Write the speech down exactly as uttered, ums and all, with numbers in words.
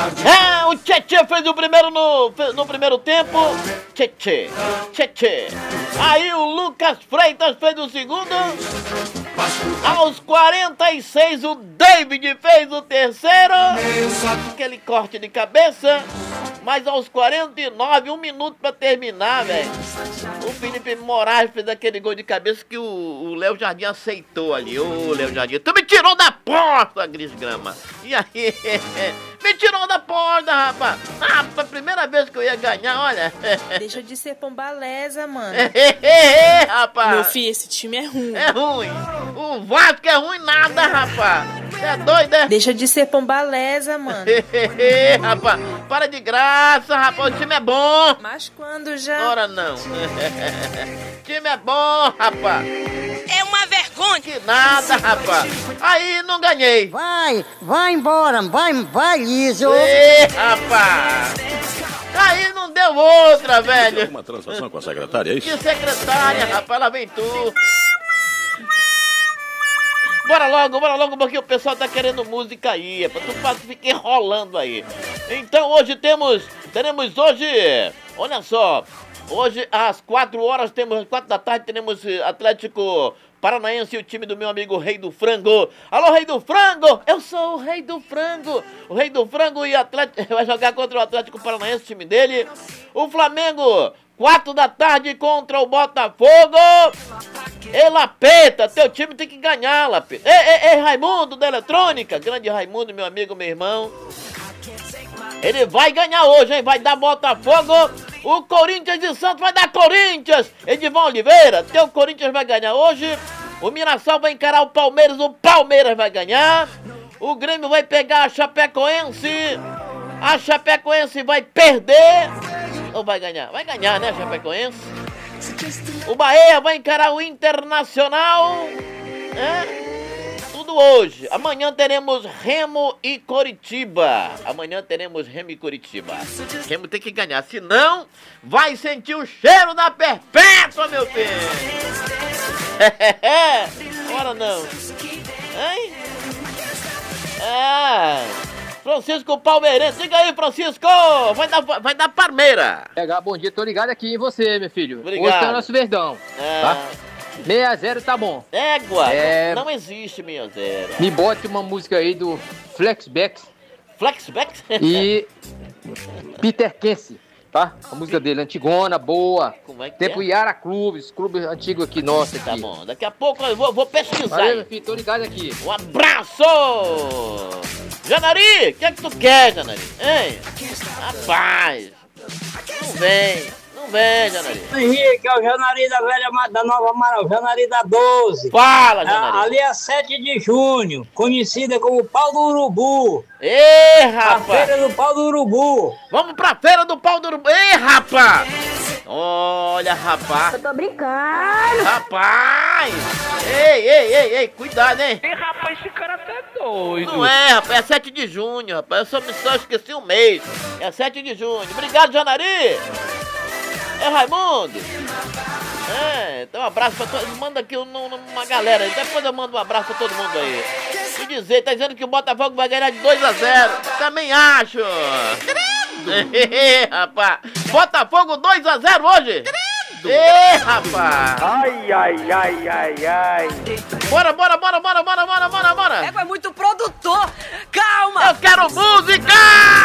É, o Tchê fez o primeiro no, no primeiro tempo. Tchê, Tchê, Tchê. Aí o Lucas Freitas fez o segundo. Aos quarenta e seis o David fez o terceiro. Aquele corte de cabeça. Mas aos quarenta e nove, um minuto pra terminar, velho, o Felipe Moraes fez aquele gol de cabeça que o Léo Jardim aceitou ali. Ô, Léo Jardim, tu me tirou da porta, Gris Grama. E aí, me tirou da porta, rapaz. Ah, foi a primeira vez que eu ia ganhar, olha. Deixa de ser pombaleza, mano. Rapaz. Meu filho, esse time é ruim. É ruim. O Vasco é ruim nada, rapaz. É doido, é? Deixa de ser pombaleza, mano. Rapaz, para de graça, rapaz. O time é bom. Mas quando já? Ora não. O time é bom, rapaz. É uma vergonha. Que nada, rapaz. Aí não ganhei. Vai, vai embora, vai, vai, liso. Ê, rapaz. Aí não deu outra, velho. Uma transação com a secretária, é isso? Que secretária, rapaz, lá vem tu. Bora logo, bora logo, porque o pessoal tá querendo música aí, é pra tu faz, fica enrolando aí. Então hoje temos, teremos hoje, olha só, hoje às quatro horas, temos, às quatro da tarde, teremos Atlético Paranaense e o time do meu amigo Rei do Frango. Alô, Rei do Frango, eu sou o Rei do Frango. O Rei do Frango e Atlético, vai jogar contra o Atlético Paranaense, o time dele. O Flamengo, quatro da tarde contra o Botafogo. Ei, Lapeta, teu time tem que ganhar, Lapeta. Ei, ei, ei, Raimundo da Eletrônica, grande Raimundo, meu amigo, meu irmão. Ele vai ganhar hoje, hein? Vai dar Botafogo. O Corinthians de Santos vai dar Corinthians. Edivão Oliveira, teu Corinthians vai ganhar hoje. O Mirassol vai encarar o Palmeiras, o Palmeiras vai ganhar. O Grêmio vai pegar a Chapecoense. A Chapecoense vai perder. Ou vai ganhar? Vai ganhar, né, a Chapecoense? O Bahia vai encarar o Internacional. É? Tudo hoje. Amanhã teremos Remo e Coritiba. Amanhã teremos Remo e Coritiba. Remo tem que ganhar, senão vai sentir o cheiro da Perpétua, meu filho. Bora não. Hein? É. Francisco Palmeirense, diga aí, Francisco! Vai dar, vai dar Parmeira! Pegar, bom dia, tô ligado aqui em você, meu filho. Obrigado. Hoje tá o nosso Verdão, É. tá? seis a zero tá bom. Égua! É. Não existe seis a zero. Me bote uma música aí do Flexback Flexback? e Peter Kense, tá? A música dele, antigona, boa. Como é que Tempo é? Yara Clubes, clube antigo aqui, nosso aqui. Tá bom, daqui a pouco eu vou, vou pesquisar. Valeu, aí. meu filho, tô ligado aqui. Um abraço! Janari, o que é que tu quer, Janari? Hein? Rapaz, não vem, não vem, Janari. Henrique, é o Janari da velha da Nova Amaral, Janari da doze. Fala, É, Janari. ali é sete de junho, conhecida como Pau do Urubu. Ei, A rapaz! feira do Pau do Urubu. Vamos pra feira do pau do urubu. Ei, rapaz! Olha, rapaz! Eu tô brincando. Rapaz! Ei, ei, ei, ei, cuidado, hein? Ei, rapaz, esse cara tá doido. Não é, rapaz, é sete de junho, rapaz. Eu só, só esqueci um mês. É sete de junho. Obrigado, Janari! É Raimundo! É, então um abraço pra todos. Manda aqui um- uma galera aí. Depois eu mando um abraço pra todo mundo aí. E dizer, tá dizendo que o Botafogo vai ganhar de dois a zero. Também acho! Credo! Rapaz! Botafogo dois a zero hoje! Ê, rapaz! Ai, ai, ai, ai, ai. Bora, bora, bora, bora, bora, bora, bora, bora! É muito produtor. Calma. Eu quero música!